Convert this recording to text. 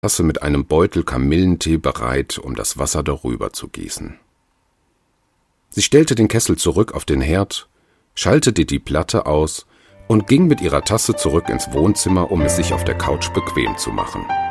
Tasse mit einem Beutel Kamillentee bereit, um das Wasser darüber zu gießen. Sie stellte den Kessel zurück auf den Herd, schaltete die Platte aus und ging mit ihrer Tasse zurück ins Wohnzimmer, um es sich auf der Couch bequem zu machen.